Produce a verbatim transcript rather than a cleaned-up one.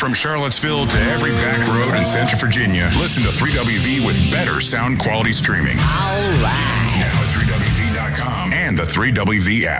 From Charlottesville to every back road in Central Virginia, listen to three W V with better sound quality streaming. All right. Now at three W V dot com and the three W V app.